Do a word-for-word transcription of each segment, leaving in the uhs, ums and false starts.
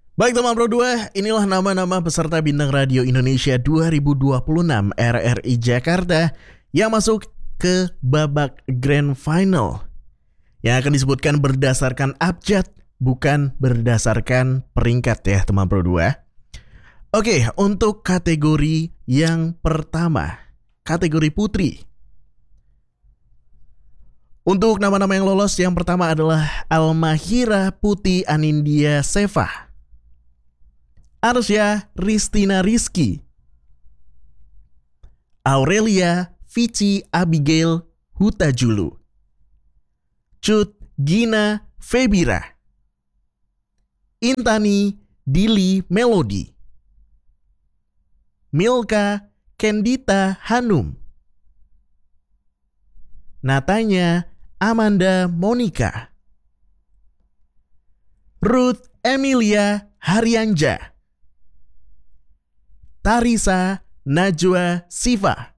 Baik teman Pro dua, inilah nama-nama peserta Bintang Radio Indonesia dua ribu dua puluh enam R R I Jakarta yang masuk ke babak Grand Final, yang akan disebutkan berdasarkan abjad, bukan berdasarkan peringkat ya teman Pro dua. Oke, untuk kategori yang pertama, kategori putri. Untuk nama-nama yang lolos, yang pertama adalah Almahira Putih Anindya Seva, Arsya Ristina Rizky, Aurelia Vici Abigail Hutajulu, Cut Gina Febira, Intani Dili Melody, Milka Kendita Hanum, Natanya Amanda Monica, Ruth Emilia Haryanja, Tarisa Najwa Siva,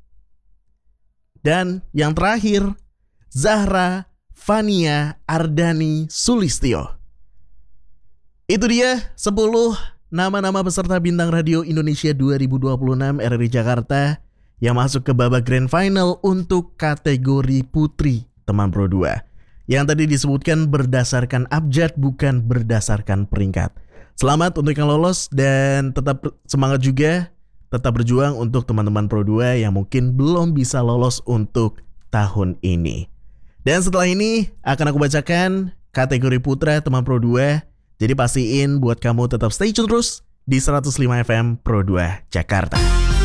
dan yang terakhir Zahra Fania Ardani Sulistyo. Itu dia sepuluh nama-nama peserta Bintang Radio Indonesia dua ribu dua puluh enam R R I Jakarta yang masuk ke babak Grand Final untuk kategori putri teman Pro dua. Yang tadi disebutkan berdasarkan abjad, bukan berdasarkan peringkat. Selamat untuk yang lolos dan tetap semangat juga, tetap berjuang untuk teman-teman Pro dua yang mungkin belum bisa lolos untuk tahun ini. Dan setelah ini akan aku bacakan kategori putra teman Pro dua. Jadi pastiin buat kamu tetap stay tune terus di seratus lima F M Pro dua Jakarta.